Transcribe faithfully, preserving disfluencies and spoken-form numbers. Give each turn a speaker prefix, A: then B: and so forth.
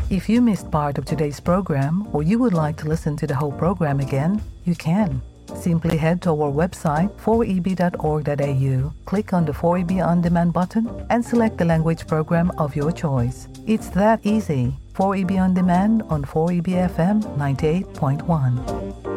A: If you missed part of today's program or you would like to listen to the whole program again, you can. Simply head to our website four e b dot org dot a u, click on the four E B On Demand button, and select the language program of your choice. It's that easy. four E B On Demand on four E B F M ninety-eight point one.